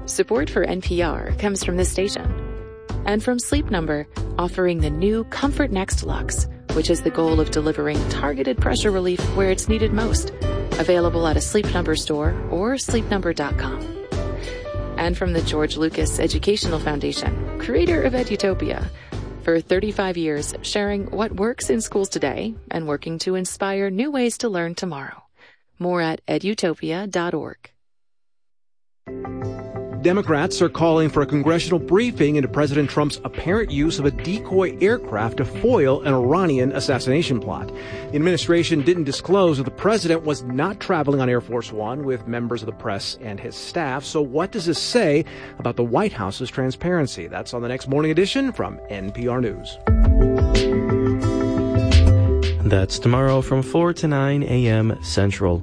Support for NPR comes from this station. And from Sleep Number, offering the new Comfort Next Luxe, which has the goal of delivering targeted pressure relief where it's needed most. Available at a Sleep Number store or sleepnumber.com. And from the George Lucas Educational Foundation, creator of Edutopia. For 35 years, sharing what works in schools today and working to inspire new ways to learn tomorrow. More at edutopia.org. Democrats are calling for a congressional briefing into President Trump's apparent use of a decoy aircraft to foil an Iranian assassination plot. The administration didn't disclose that the president was not traveling on Air Force One with members of the press and his staff. So what does this say about the White House's transparency? That's on the next Morning Edition from NPR News. That's tomorrow from 4 to 9 a.m. Central.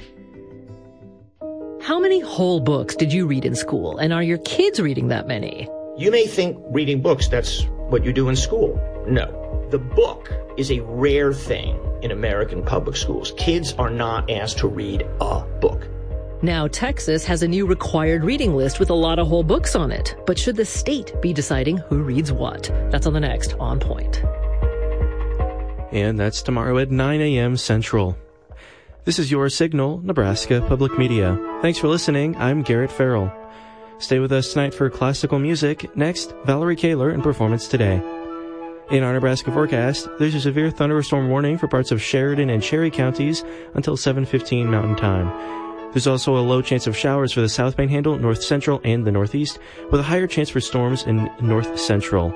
How many whole books did you read in school? And are your kids reading that many? You may think reading books, that's what you do in school. No. The book is a rare thing in American public schools. Kids are not asked to read a book. Now, Texas has a new required reading list with a lot of whole books on it. But should the state be deciding who reads what? That's on the next On Point. And that's tomorrow at 9 a.m. Central. This is your Signal, Nebraska Public Media. Thanks for listening. I'm Garrett Farrell. Stay with us tonight for classical music. Next, Valerie Kaler and Performance Today. In our Nebraska forecast, there's a severe thunderstorm warning for parts of Sheridan and Cherry counties until 7:15 Mountain Time. There's also a low chance of showers for the South Panhandle, North Central, and the Northeast, with a higher chance for storms in North Central.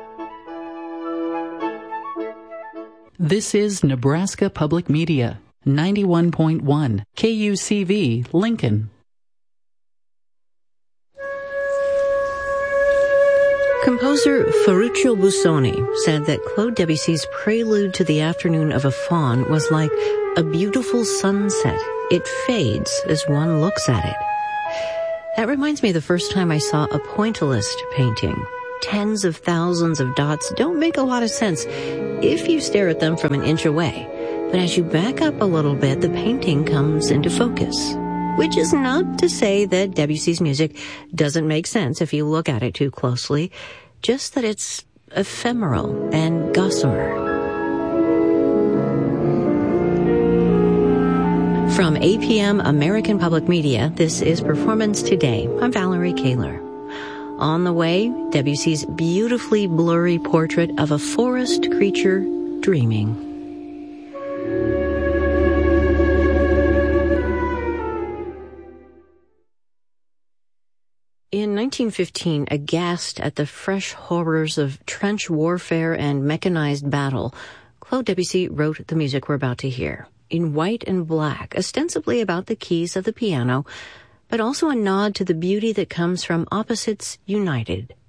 This is Nebraska Public Media. 91.1 KUCV, Lincoln. Composer Ferruccio Busoni said that Claude Debussy's Prelude to the Afternoon of a Faun was like a beautiful sunset. It fades as one looks at it. That reminds me of the first time I saw a pointillist painting. Tens of thousands of dots don't make a lot of sense if you stare at them from an inch away. But as you back up a little bit, the painting comes into focus. Which is not to say that Debussy's music doesn't make sense if you look at it too closely, just that it's ephemeral and gossamer. From APM American Public Media, this is Performance Today. I'm Valerie Kaler. On the way, Debussy's beautifully blurry portrait of a forest creature dreaming. In 1915, aghast at the fresh horrors of trench warfare and mechanized battle, Claude Debussy wrote the music we're about to hear, in white and black, ostensibly about the keys of the piano, but also a nod to the beauty that comes from opposites united.